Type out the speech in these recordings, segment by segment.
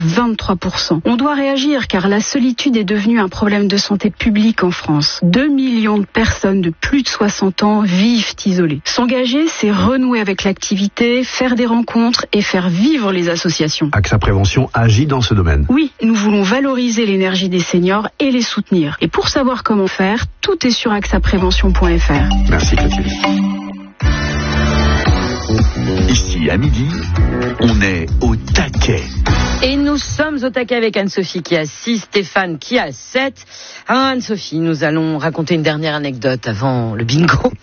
23%. On doit réagir car la solitude est devenue un problème de santé publique en France. 2 millions de personnes de plus de 60 ans vivent isolées. S'engager, c'est renouer avec l'activité, faire des rencontres et faire vivre les associations. AXA Prévention agit dans ce domaine. Oui, nous voulons valoriser l'énergie des seniors et les soutenir. Et pour savoir comment faire, tout est sur axaprévention.fr. Merci Clotilde. Ici, à midi, on est au taquet. Et nous sommes au taquet avec Anne-Sophie qui a 6, Stéphane qui a 7. Anne-Sophie, nous allons raconter une dernière anecdote avant le bingo.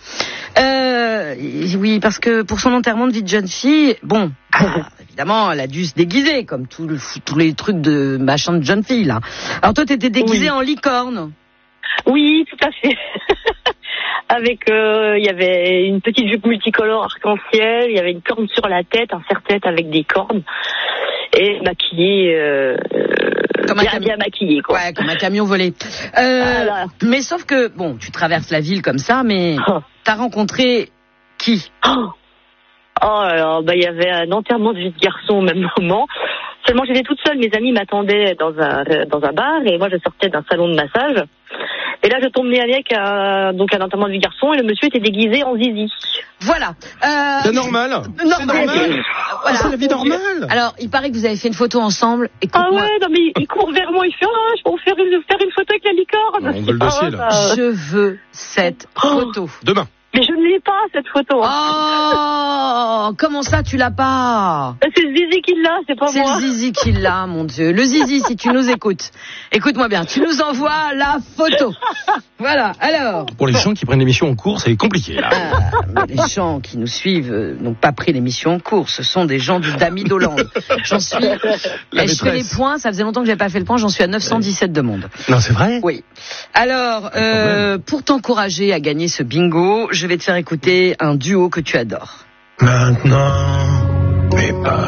Oui, parce que pour son enterrement de vie de jeune fille, évidemment, elle a dû se déguiser, comme tous les trucs de machin de jeune fille, là. Alors toi, t'étais déguisée en licorne. Oui, tout à fait. Avec, il y avait une petite jupe multicolore arc-en-ciel, il y avait une corne sur la tête, un serre-tête avec des cornes, et maquillée, bien maquillée, quoi. Ouais, comme un camion volé. Voilà. Mais sauf que, tu traverses la ville comme ça, mais t'as rencontré qui? Alors, il y avait un enterrement de vie de garçon au même moment. Seulement, j'étais toute seule, mes amis m'attendaient dans un bar, et moi, je sortais d'un salon de massage. Et là, je tombe nez avec un enterrement de vie de garçon, et le monsieur était déguisé en zizi. Voilà. C'est normal. C'est normal. Voilà. C'est la vie normale. Alors, il paraît que vous avez fait une photo ensemble. Ah ouais, non mais il court vers moi, il fait je peux faire une photo avec la licorne. On veut le dossier, là. Je veux cette photo. Demain. Mais je ne l'ai pas, cette photo. Oh, comment ça, tu l'as pas? C'est le zizi qui l'a, c'est pas C'est moi. le zizi qui l'a, mon Dieu. Le zizi, si tu nous écoutes. Écoute-moi bien, tu nous envoies la photo. Voilà, alors. Pour les gens qui prennent l'émission en cours, c'est compliqué, là. Les gens qui nous suivent n'ont pas pris l'émission en cours. Ce sont des gens du Dami d'Hollande. J'en suis. Je fais les points, ça faisait longtemps que j'avais pas fait le point, j'en suis à 917 de monde. Non, c'est vrai? Oui. Alors, pour t'encourager à gagner ce bingo, je vais te faire écouter un duo que tu adores. Maintenant, mais pas